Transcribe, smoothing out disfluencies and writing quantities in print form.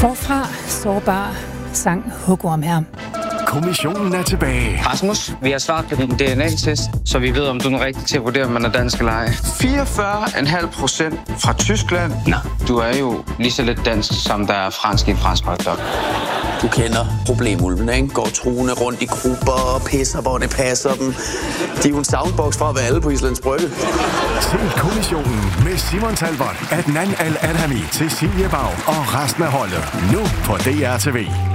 Forfra, sårbar, sang Hugorm her. Kommissionen er tilbage. Rasmus, vi har svaret på din DNA-test, så vi ved, om du er rigtig til at vurdere, om man er dansk eller ej. 44,5% fra Tyskland. Nå, du er jo lige så lidt dansk, som der er fransk i en fransk hotdog. Du kender problemulvene, ikke? Går truende rundt i grupper og pisser, hvor det passer dem. De er jo en soundbox fra at være alle på Islands Brygge. Se Kommissionen med Simon Talbot, Adnan Al-Adhami, Cecilie Bag og resten af holdet. Nu på DR TV.